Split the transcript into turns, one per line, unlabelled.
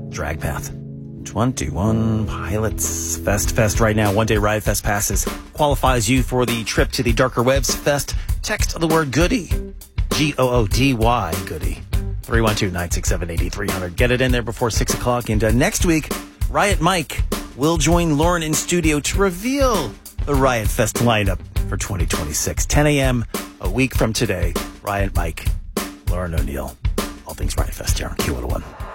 Drag Path. 21 Pilots Fest right now. One day Riot Fest passes qualifies you for the trip to the Darker Webs Fest. Text the word goody. Goody. Goody. 312-967-8300. Get it in there before 6 o'clock. And next week, Riot Mike will join Lauren in studio to reveal the Riot Fest lineup for 2026. 10 a.m. a week from today. Riot Mike, Lauren O'Neill. All things Riot Fest here on Q101.